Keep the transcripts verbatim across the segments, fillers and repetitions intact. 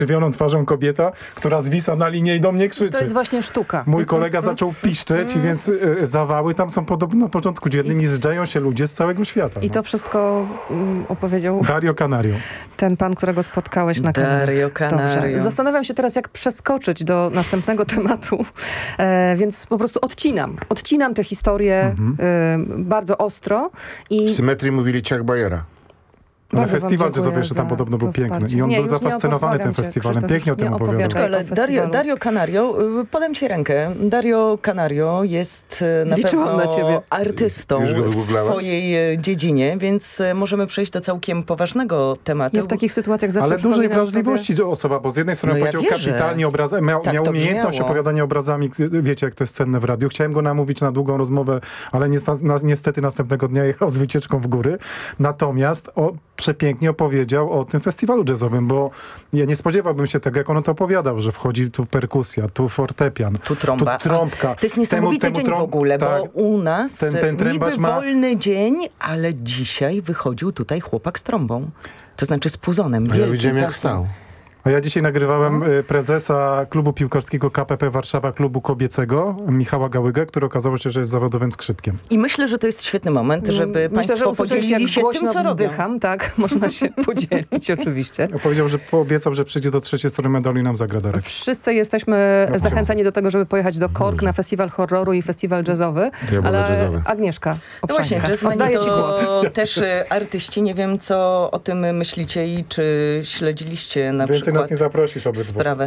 żywioną twarzą kobieta, która zwisa na linie i do mnie krzyczy. To jest właśnie sztuka. Mój kolega zaczął piszczeć, więc y, zawały tam są podobno na porządku dziennym i zjeżdżają się ludzie z całego świata. I no. to wszystko um, opowiedział Dario Canario. ten pan, którego spotkałeś na kanale. Dario Canario. Dobrze. Zastanawiam się teraz, jak przeskoczyć do następnego tematu, e, więc po prostu odcinam. Odcinam tę historię mhm. e, bardzo ostro. I W Symetrii mówili Ciach Bajera. Ale festiwal jazzowy jeszcze tam podobno był piękny. I on nie, był zafascynowany tym festiwalem. Pięknie o tym opowiadał. Ale Dario, Dario Canario, podam ci rękę. Dario Canario jest na Liczyłam pewno na ciebie. artystą w swojej dziedzinie, więc możemy przejść do całkiem poważnego tematu. Ja w takich sytuacjach zawsze Ale dużej wrażliwości sobie... osoba, bo z jednej strony no powiedział ja kapitalnie obrazem, miał, tak miał umiejętność brzmiało. opowiadania obrazami. Wiecie, jak to jest cenne w radiu. Chciałem go namówić na długą rozmowę, ale niestety następnego dnia jechał z wycieczką w góry. Natomiast o, przepięknie opowiedział o tym festiwalu jazzowym, bo ja nie spodziewałbym się tego, jak on to opowiadał, że wchodzi tu perkusja, tu fortepian, tu trąba. Tu trąbka. To jest niesamowity temu, temu dzień trąb... w ogóle, tak, bo u nas ten, ten niby ma... wolny dzień, ale dzisiaj wychodził tutaj chłopak z trąbą. To znaczy z puzonem. A ja widziałem, jak stał. A ja dzisiaj nagrywałem no. prezesa klubu piłkarskiego K P P Warszawa, klubu kobiecego, Michała Gałygę, który okazało się, że jest zawodowym skrzypkiem. I myślę, że to jest świetny moment, żeby Myślę, państwo że podzielili się tym, co wzdycham, robią. tak, można się podzielić oczywiście. Powiedział, że poobiecał, że przyjdzie do trzeciej strony medalu i nam zagra Darek. Wszyscy jesteśmy no, zachęcani do tego, żeby pojechać do Kork Dobrze. na festiwal horroru i festiwal jazzowy, ja ale jazzowy. Agnieszka Obszańska. No właśnie, oddaję ci głos. Też artyści, nie wiem, co o tym myślicie i czy śledziliście na Więcej przykład... nas nie zaprosisz obydwu. Sprawę.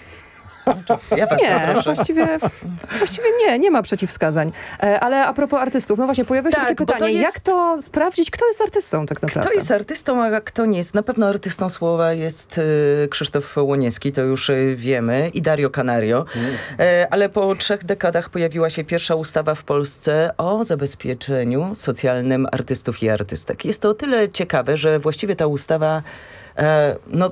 Ja was nie, właściwie, właściwie nie, nie ma przeciwwskazań. E, ale a propos artystów, no właśnie pojawiło się tak, takie pytanie, to jest... jak to sprawdzić, kto jest artystą tak naprawdę? Kto jest artystą, a kto nie jest? Na pewno artystą słowa jest y, Krzysztof Łoniewski, to już y, wiemy, i Dario Canario. Mm. E, ale po trzech dekadach pojawiła się pierwsza ustawa w Polsce o zabezpieczeniu socjalnym artystów i artystek. Jest to o tyle ciekawe, że właściwie ta ustawa e, no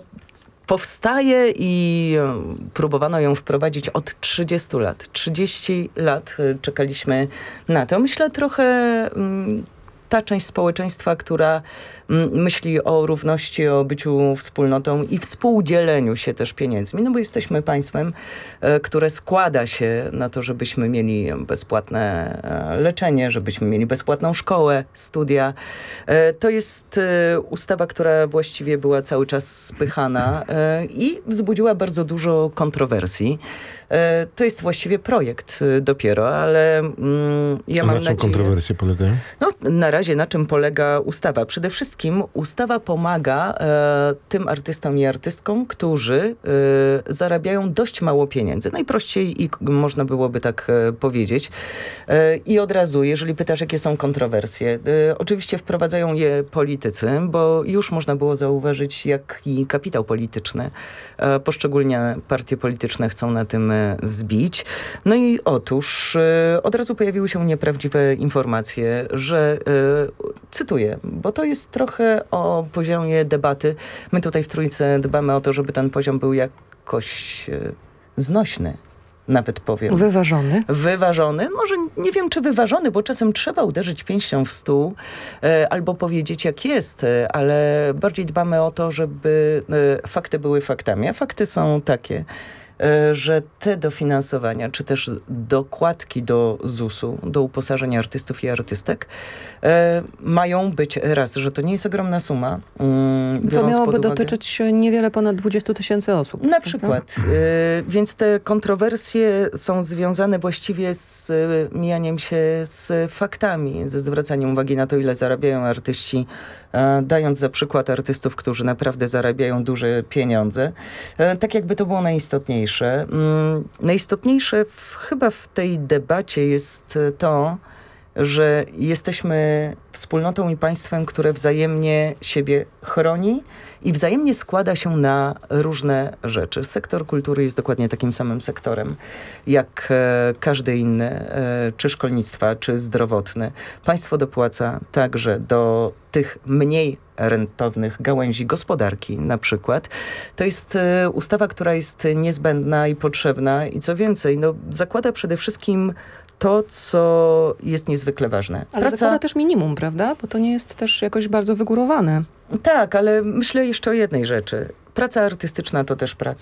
powstaje i próbowano ją wprowadzić od trzydziestu lat. trzydzieści lat czekaliśmy na to. Myślę trochę ta część społeczeństwa, która myśli o równości, o byciu wspólnotą i współdzieleniu się też pieniędzmi. No bo jesteśmy państwem, które składa się na to, żebyśmy mieli bezpłatne leczenie, żebyśmy mieli bezpłatną szkołę, studia. To jest ustawa, która właściwie była cały czas spychana i wzbudziła bardzo dużo kontrowersji. To jest właściwie projekt dopiero, ale mm, ja A mam na czym nadzieję... kontrowersje polegają? No, na razie na czym polega ustawa? Przede wszystkim ustawa pomaga e, tym artystom i artystkom, którzy e, zarabiają dość mało pieniędzy. Najprościej i można byłoby tak e, powiedzieć. E, I od razu, jeżeli pytasz, jakie są kontrowersje, e, oczywiście wprowadzają je politycy, bo już można było zauważyć, jaki kapitał polityczny e, poszczególnie partie polityczne chcą na tym e, zbić. No i otóż e, od razu pojawiły się nieprawdziwe informacje, że e, cytuję, bo to jest trochę o poziomie debaty. My tutaj w Trójce dbamy o to, żeby ten poziom był jakoś e, znośny. Nawet powiem. Wyważony? Wyważony. Może nie wiem, czy wyważony, bo czasem trzeba uderzyć pięścią w stół e, albo powiedzieć, jak jest, e, ale bardziej dbamy o to, żeby e, fakty były faktami. A fakty są takie, e, że te dofinansowania, czy też dokładki do zusu, do uposażenia artystów i artystek, e, mają być raz, że to nie jest ogromna suma. Mm, to miałoby dotyczyć niewiele ponad dwudziestu tysięcy osób. Na przykład. Y, więc te kontrowersje są związane właściwie z y, mijaniem się z faktami, ze zwracaniem uwagi na to, ile zarabiają artyści, y, dając za przykład artystów, którzy naprawdę zarabiają duże pieniądze. Y, tak jakby to było najistotniejsze. Y, najistotniejsze w, chyba w tej debacie jest to, że jesteśmy wspólnotą i państwem, które wzajemnie siebie chroni i wzajemnie składa się na różne rzeczy. Sektor kultury jest dokładnie takim samym sektorem, jak e, każdy inny, e, czy szkolnictwa, czy zdrowotny. Państwo dopłaca także do tych mniej rentownych gałęzi gospodarki na przykład. To jest e, ustawa, która jest niezbędna i potrzebna i co więcej, no, zakłada przede wszystkim to, co jest niezwykle ważne. Ale Praca... zakłada też minimum, prawda? Bo to nie jest też jakoś bardzo wygórowane. Tak, ale myślę jeszcze o jednej rzeczy. Praca artystyczna to też praca.